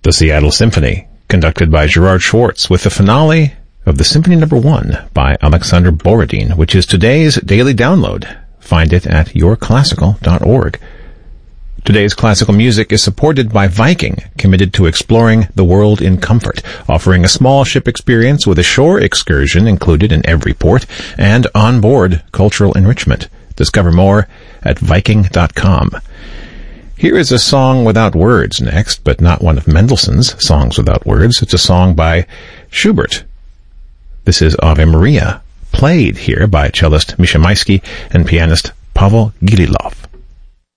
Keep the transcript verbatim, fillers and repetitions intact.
The Seattle Symphony, conducted by Gerard Schwartz, with the finale of the Symphony Number One by Alexander Borodin, which is today's daily download. Find it at your classical dot org. Today's classical music is supported by Viking, committed to exploring the world in comfort, offering a small ship experience with a shore excursion included in every port, and on-board cultural enrichment. Discover more at viking dot com. Here is a song without words next, but not one of Mendelssohn's songs without words. It's a song by Schubert. This is Ave Maria, played here by cellist Misha Maisky and pianist Pavel Gililov.